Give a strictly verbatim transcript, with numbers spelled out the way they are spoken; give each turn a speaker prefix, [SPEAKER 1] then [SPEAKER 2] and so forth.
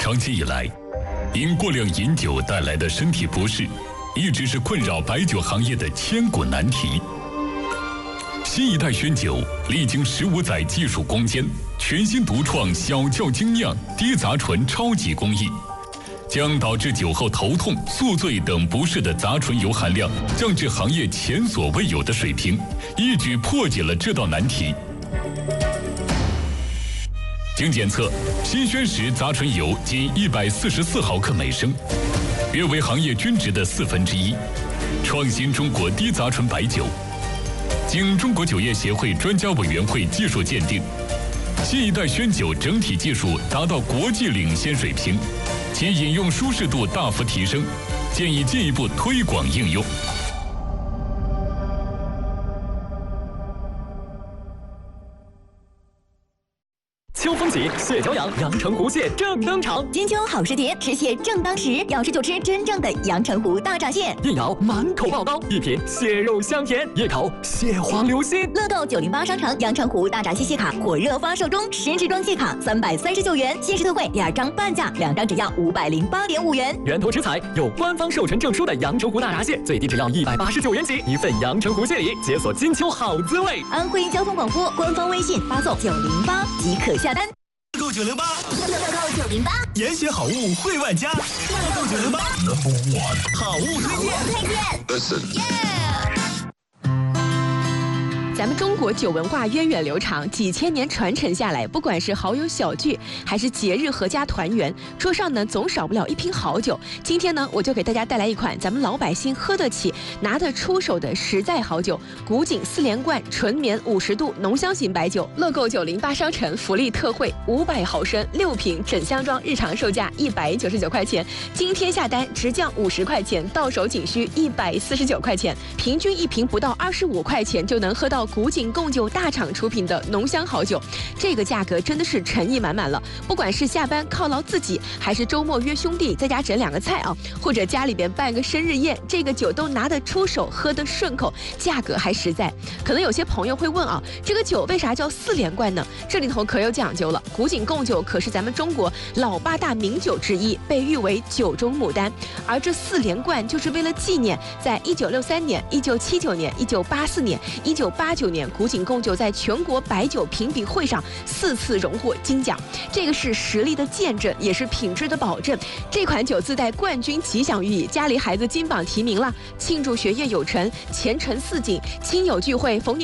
[SPEAKER 1] 长期以来，因过量饮酒带来的身体不适，一直是困扰白酒行业的千古难题。新一代宣酒历经十五载技术攻坚，全新独创小窖精酿低杂醇超级工艺，将导致酒后头痛、宿醉等不适的杂醇油含量降至行业前所未有的水平，一举破解了这道难题。经检测，新宣石杂醇油仅一百四十四毫克每升，约为行业均值的四分之一，创新中国低杂醇白酒。经中国酒业协会专家委员会技术鉴定，新一代宣酒整体技术达到国际领先水平，其饮用舒适度大幅提升，建议进一步推广应用。
[SPEAKER 2] 秋风起，蟹脚痒，阳澄湖蟹正登场。
[SPEAKER 3] 金秋好时节，吃蟹正当时，要吃就吃真正的阳澄湖大闸蟹。
[SPEAKER 2] 一咬满口爆膏，一品蟹肉香甜，一口蟹黄流心。
[SPEAKER 3] 乐购九零八商城阳澄湖大闸蟹蟹卡火热发售中，十支装蟹卡三百三十九元，限时特惠两张半价，两张只要五百零八点五元。
[SPEAKER 2] 源头食材有官方授权证书的阳澄湖大闸蟹，最低只要一百八十九元起，一份阳澄湖蟹礼，解锁金秋好滋味。
[SPEAKER 3] 安徽交通广播官方微信发送九零八即可下单。
[SPEAKER 4] 乐购九零八，
[SPEAKER 3] 乐购九零八，
[SPEAKER 4] 严选好物惠万家。乐购九零八 ，Number One， 好物推荐。
[SPEAKER 3] 推荐
[SPEAKER 4] Listen，
[SPEAKER 5] 咱们中国酒文化源远流长，几千年传承下来，不管是好友小聚，还是节日合家团圆，桌上呢总少不了一瓶好酒。今天呢，我就给大家带来一款咱们老百姓喝得起、拿得出手的实在好酒——古井四连冠纯绵五十度浓香型白酒。乐购九零八商城福利特惠，五百毫升六瓶整箱装，日常售价一百九十九块钱，今天下单直降五十块钱，到手仅需一百四十九块钱，平均一瓶不到二十五块钱就能喝到古井贡酒大厂出品的浓香好酒，这个价格真的是诚意满满了。不管是下班犒劳自己，还是周末约兄弟在家整两个菜啊，或者家里边办个生日宴，这个酒都拿得出手，喝得顺口，价格还实在。可能有些朋友会问啊，这个酒为啥叫四连冠呢？这里头可有讲究了。古井贡酒可是咱们中国老八大名酒之一，被誉为酒中牡丹。而这四连冠就是为了纪念，在一九六三年、一九七九年、一九八四年、一九八九年，古井贡酒在全国白酒评比会上四次荣获金奖，这个是实力的见证，也是品质的保证。这款酒自带冠军吉祥寓意，家里孩子金榜题名了，庆祝学业有成、前程似锦、亲友聚会逢年